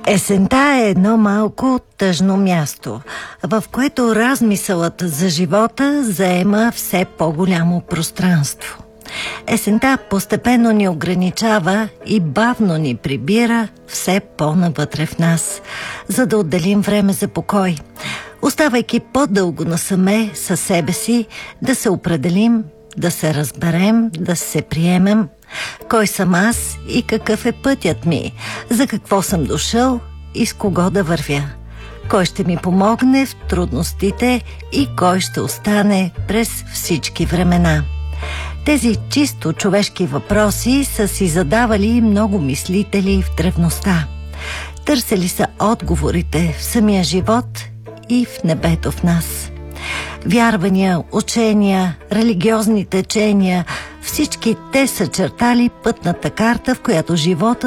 Есента е едно малко тъжно място, в което размисълът за живота заема все по-голямо пространство. Есента постепенно ни ограничава и бавно ни прибира все по-навътре в нас, за да отделим време за покой, оставайки по-дълго насаме със себе си, да се определим, да се разберем, да се приемем. Кой съм аз и какъв е пътят ми, за какво съм дошъл и с кого да вървя. Кой ще ми помогне в трудностите и кой ще остане през всички времена. Тези чисто човешки въпроси са си задавали много мислители в древността. Търсили са отговорите в самия живот и в небето в нас. Вярвания, учения, религиозни течения, всички те са чертали пътната карта, в която живота